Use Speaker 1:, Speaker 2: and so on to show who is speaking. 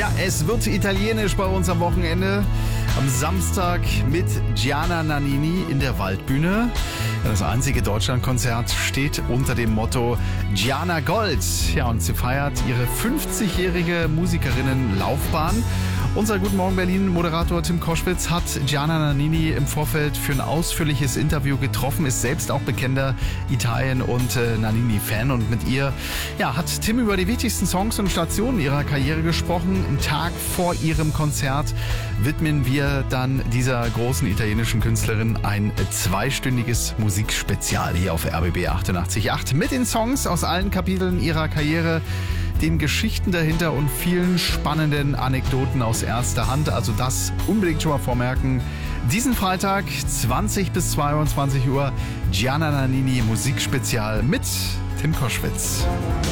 Speaker 1: Tja, es wird italienisch bei uns am Wochenende. Am Samstag mit Gianna Nannini in der Waldbühne. Das einzige Deutschlandkonzert steht unter dem Motto Gianna Gold. Ja, und sie feiert ihre 50-jährige Musikerinnenlaufbahn. Unser Guten Morgen Berlin-Moderator Tim Koschwitz hat Gianna Nannini im Vorfeld für ein ausführliches Interview getroffen, ist selbst auch bekennender Italien- und Nannini-Fan. Und mit ihr hat Tim über die wichtigsten Songs und Stationen ihrer Karriere gesprochen. Einen Tag vor ihrem Konzert widmen wir dann dieser großen italienischen Künstlerin ein zweistündiges Musikspezial hier auf RBB 88.8 mit den Songs aus allen Kapiteln ihrer Karriere, den Geschichten dahinter und vielen spannenden Anekdoten aus erster Hand. Also das unbedingt schon mal vormerken. Diesen Freitag 20 bis 22 Uhr Gianna Nannini Musikspezial mit Tim Koschwitz.